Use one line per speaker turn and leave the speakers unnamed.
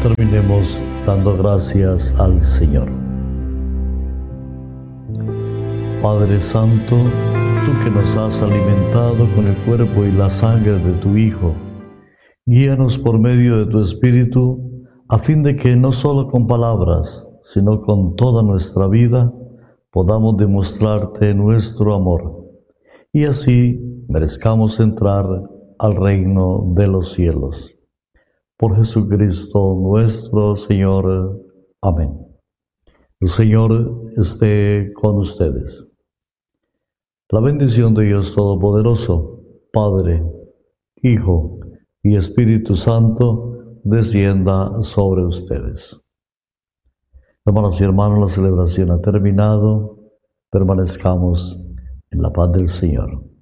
Terminemos dando gracias al Señor. Padre Santo, tú que nos has alimentado con el cuerpo y la sangre de tu Hijo, guíanos por medio de tu Espíritu, a fin de que no solo con palabras, sino con toda nuestra vida, podamos demostrarte nuestro amor, y así merezcamos entrar al reino de los cielos. Por Jesucristo nuestro Señor. Amén. El Señor esté con ustedes. La bendición de Dios Todopoderoso, Padre, Hijo y Espíritu Santo, descienda sobre ustedes. Hermanas y hermanos, la celebración ha terminado. Permanezcamos en la paz del Señor.